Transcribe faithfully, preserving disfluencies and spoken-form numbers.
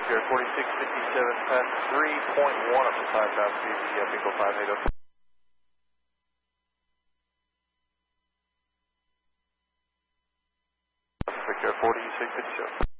Victor forty-six fifty-seven, past three point one of the five thousand feet, the uh, Bingo five eight zero. Victor forty-six fifty-seven.